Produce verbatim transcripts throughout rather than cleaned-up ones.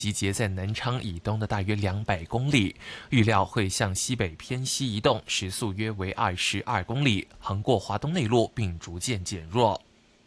集结在南昌以东的大约两百公里，预料会向西北偏西移动，时速约为二十二公里，横过华东内陆并逐渐减弱。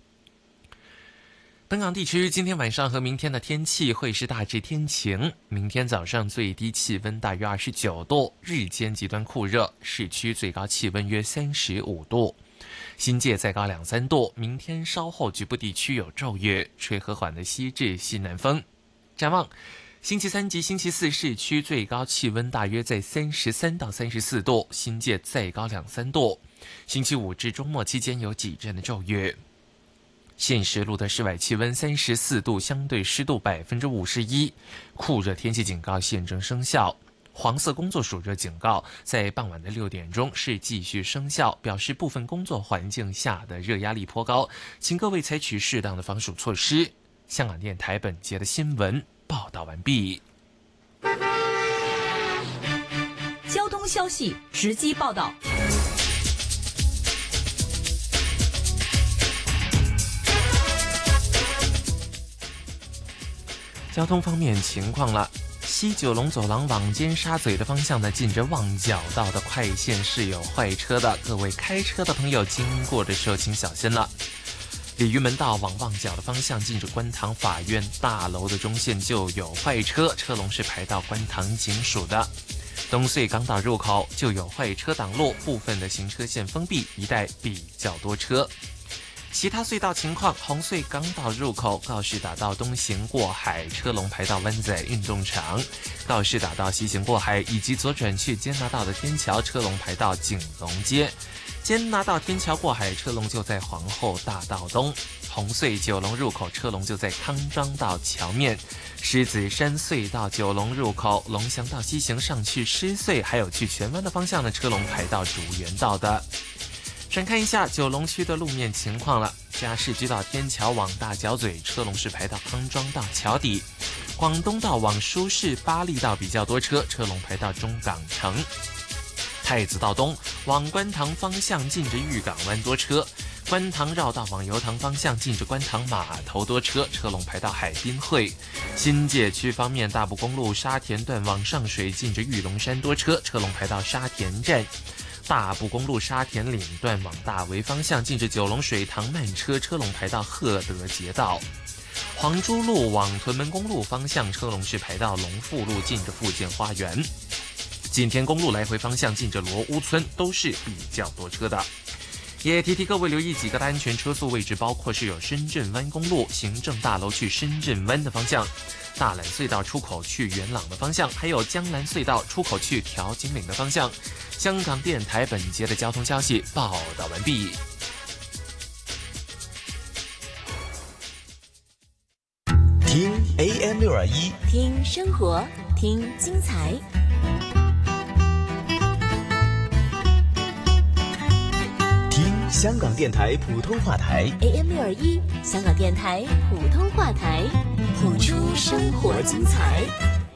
本港地区今天晚上和明天的天气会是大致天晴，明天早上最低气温大约二十九度，日间极端酷热，市区最高气温约三十五度，新界再高两三度。明天稍后局部地区有骤雨，吹和缓的西至西南风。展望星期三及星期四，市区最高气温大约在三十三到三十四度，新界再高两三度。星期五至周末期间有几阵的骤雨。现时录得室外气温三十四度，相对湿度百分之五十一，酷热天气警告现正生效。黄色工作暑热警告在傍晚的六点钟是继续生效，表示部分工作环境下的热压力颇高，请各位采取适当的防暑措施。香港电台本节的新闻报道完毕。 交通消息直击报道。 交通方面情况了，西九龙走廊往尖沙咀的方向呢，近着旺角道的快线是有坏车的，各位开车的朋友经过的时候请小心了。鲤鱼门道往旺角的方向，近着观塘法院大楼的中线就有坏车，车龙是排到观塘警署的。东隧港岛入口就有坏车挡路，部分的行车线封闭，一带比较多车。其他隧道情况，红隧港岛入口告士打道东行过海，车龙排到湾仔运动场；告士打道西行过海以及左转去坚拿道的天桥，车龙排到景隆街。坚拿道天桥过海，车龙就在皇后大道东。红隧九龙入口车龙就在康庄道桥面。狮子山隧道九龙入口，龙翔道西行上去狮隧，还有去荃湾的方向的车龙排到竹园道的。转看一下九龙区的路面情况了，嘉士居道天桥往大角咀，车龙是排到康庄道桥底；广东道往舒适巴利道比较多车，车龙排到中港城；太子道东往观塘方向，近着裕港湾多车；观塘绕道往油塘方向，近着观塘码头多车，车龙排到海滨会；新界区方面，大埔公路沙田段往上水，近着玉龙山多车，车龙排到沙田站；大埔公路沙田岭段往大围方向，近着九龙水塘慢车，车龙排到鹤德街道；黄珠路往屯门公路方向，车龙是排到龙富路，近着富健花园；锦田公路来回方向，近着罗屋村，都是比较多车的。也提提各位留意几个的安全车速位置，包括是有深圳湾公路行政大楼去深圳湾的方向，大榄隧道出口去元朗的方向，还有江南隧道出口去调景岭的方向。香港电台本节的交通消息报道完毕。 听 A M 六二一， 听生活，听精彩。 听香港电台普通话台 A M 六二一，香港电台普通话台，谱出生活精彩。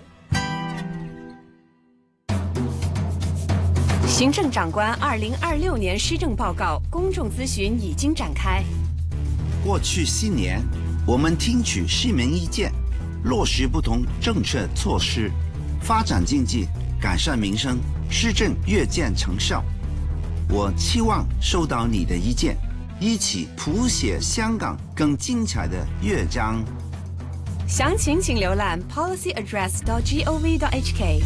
行政长官二零二六年施政报告公众咨询已经展开。 过去四年，我们听取市民意见，落实不同政策措施，发展经济，改善民生，施政越见成效。我期望收到你的意见，一起谱写香港更精彩的乐章。 详情请浏览 policy address dot gov dot h k。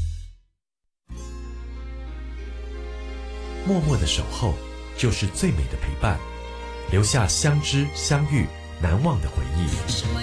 默默的守候就是最美的陪伴，留下相知相遇难忘的回忆。